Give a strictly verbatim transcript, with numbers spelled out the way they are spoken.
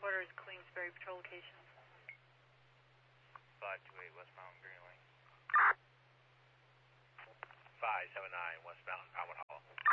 headquarters, Queensbury Patrol Location. five two eight West Mountain Green Lane. five seven nine West Mountain Common